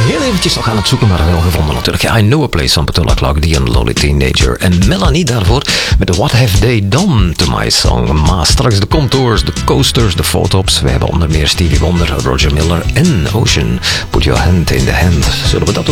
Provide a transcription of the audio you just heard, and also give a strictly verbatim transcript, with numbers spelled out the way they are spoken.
heel eventjes nog aan het zoeken, maar wel gevonden natuurlijk. I Know a Place van Petula Clark, The Unlolly Teenager. En Melanie daarvoor met de What Have They Done to My Song. Maar straks de Contours, de Coasters, de Photops. We hebben onder meer Stevie Wonder, Roger Miller en Ocean. Put Your Hand in the Hand. Zullen we dat doen?